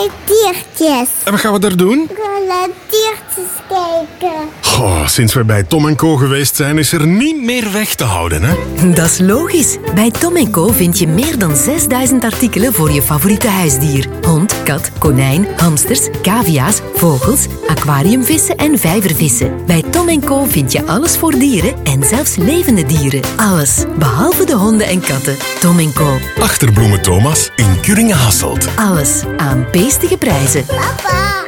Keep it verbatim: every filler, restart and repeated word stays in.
bij diertjes. En wat gaan we daar doen? We gaan naar diertjes kijken. Oh, sinds we bij Tom en Co geweest zijn, is er niet meer weg te houden, hè? Dat is logisch. Bij Tom en Co vind je meer dan zesduizend artikelen voor je favoriete huisdier. Hond, kat, konijn, hamsters, cavia's, vogels, aquariumvissen en vijvervissen. Bij Tom en Co vind je alles voor dieren en zelfs levende dieren. Alles, behalve de honden en katten. Tom en Co. Achterbloemen Thomas in Kuringen-Hasselt. Alles aan beestige prijzen. Papa.